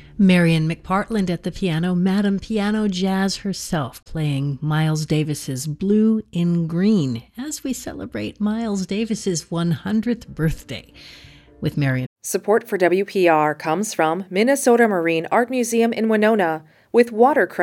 Marian McPartland at the piano, Madame Piano Jazz herself, playing Miles Davis's Blue in Green as we celebrate Miles Davis's 100th birthday with Marian. Support for WPR comes from Minnesota Marine Art Museum in Winona with watercraft